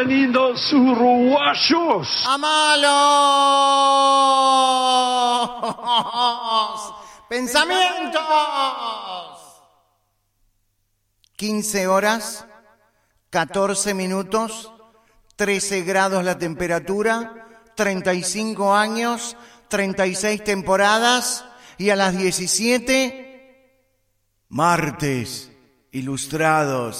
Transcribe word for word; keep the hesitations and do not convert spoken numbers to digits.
Bienvenidos uruguayos. ¡Amalos! ¡Pensamientos! quince horas, catorce minutos, trece grados la temperatura, treinta y cinco años, treinta y seis temporadas y a las diecisiete, martes ilustrados.